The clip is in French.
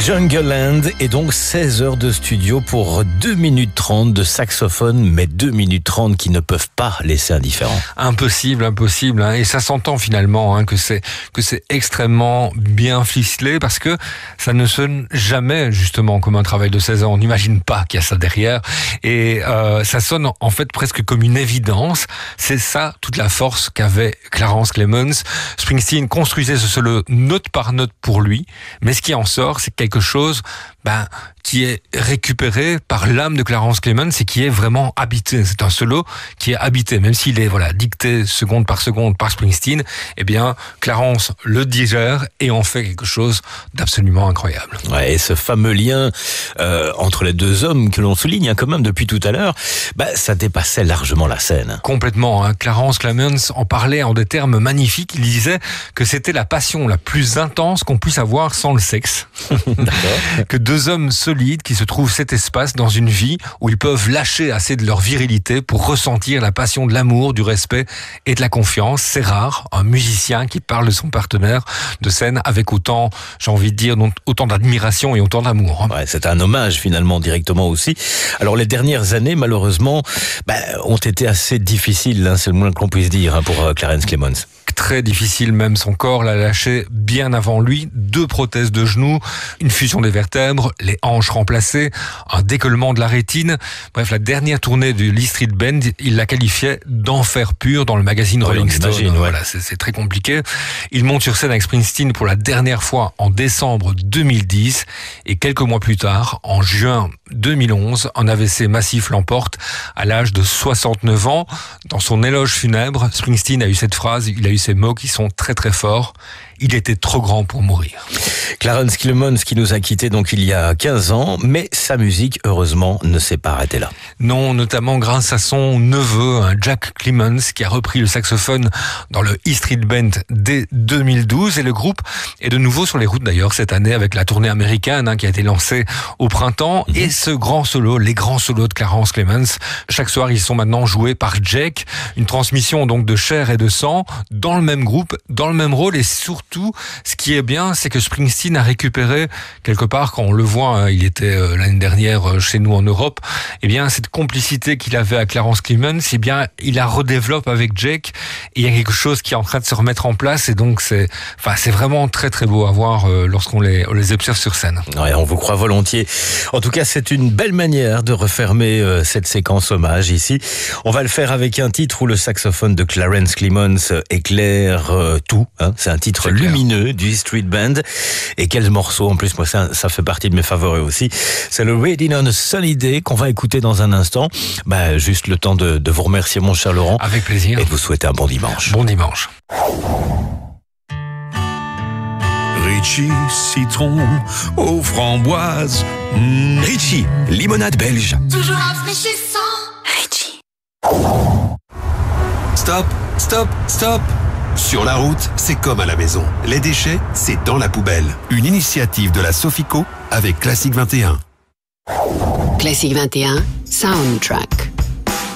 Jungleland et donc 16 heures de studio pour 2 minutes 30 de saxophone, mais 2 minutes 30 qui ne peuvent pas laisser indifférent. Impossible, hein. Et ça s'entend finalement que c'est extrêmement bien ficelé parce que ça ne sonne jamais justement comme un travail de 16 heures. On n'imagine pas qu'il y a ça derrière et ça sonne en fait presque comme une évidence. C'est ça toute la force qu'avait Clarence Clemons. Springsteen construisait ce solo note par note pour lui, mais ce qui en sort, c'est quelque chose qui est récupéré par l'âme de Clarence Clemons et qui est vraiment habité. C'est un solo qui est habité, même s'il est dicté seconde par Springsteen. Eh bien, Clarence le digère et en fait quelque chose d'absolument incroyable. Ouais, et ce fameux lien entre les deux hommes que l'on souligne quand même depuis tout à l'heure, ça dépassait largement la scène. Complètement. Clarence Clemons en parlait en des termes magnifiques. Il disait que c'était la passion la plus intense qu'on puisse avoir sans le sexe. D'accord. Que deux hommes solides qui se trouvent cet espace dans une vie où ils peuvent lâcher assez de leur virilité pour ressentir la passion de l'amour, du respect et de la confiance. C'est rare, un musicien qui parle de son partenaire de scène avec autant, j'ai envie de dire, autant d'admiration et autant d'amour. Ouais, c'est un hommage finalement directement aussi. Alors les dernières années, malheureusement, ont été assez difficiles, c'est le moins que l'on puisse dire pour Clarence Clemons. Très difficile, même son corps l'a lâché bien avant lui. 2 prothèses de genoux, une fusion des vertèbres, les hanches remplacées, un décollement de la rétine. Bref, la dernière tournée du Lee Street Band, il la qualifiait d'enfer pur dans le magazine Rolling Stone. Voilà, c'est très compliqué. Il monte sur scène avec Springsteen pour la dernière fois en décembre 2010 et quelques mois plus tard, en juin 2011, un AVC massif l'emporte à l'âge de 69 ans. Dans son éloge funèbre, Springsteen a eu cette phrase, il a eu ces mots qui sont très très forts. Il était trop grand pour mourir. Clarence Clemons qui nous a quittés donc il y a 15 ans, mais sa musique, heureusement, ne s'est pas arrêtée là. Non, notamment grâce à son neveu, Jack Clemons, qui a repris le saxophone dans le E Street Band dès 2012. Et le groupe est de nouveau sur les routes d'ailleurs cette année avec la tournée américaine qui a été lancée au printemps. Et ce grand solo, les grands solos de Clarence Clemons, chaque soir ils sont maintenant joués par Jack. Une transmission donc de chair et de sang dans le même groupe, dans le même rôle et surtout, ce qui est bien, c'est que Springsteen a récupéré quelque part, quand on le voit, il était l'année dernière chez nous en Europe, eh bien cette complicité qu'il avait avec Clarence Clemons, eh bien il la redéveloppe avec Jake et il y a quelque chose qui est en train de se remettre en place et donc c'est vraiment très très beau à voir lorsqu'on les observe sur scène. Ouais, on vous croit volontiers. En tout cas, c'est une belle manière de refermer cette séquence hommage ici. On va le faire avec un titre où le saxophone de Clarence Clemons éclaire tout. C'est un titre lumineux du Street Band. Et quel morceau, en plus, moi, ça fait partie de mes favoris aussi. C'est le Waiting on a Sunny Day qu'on va écouter dans un instant. Juste le temps de vous remercier, mon cher Laurent. Avec plaisir. Et de vous souhaiter un bon dimanche. Bon dimanche. Ritchie, citron aux framboises. Ritchie, limonade belge. Toujours rafraîchissant. Ritchie. Stop, stop, stop. Sur la route, c'est comme à la maison. Les déchets, c'est dans la poubelle. Une initiative de la Sofico avec Classique 21. Classique 21, Soundtrack.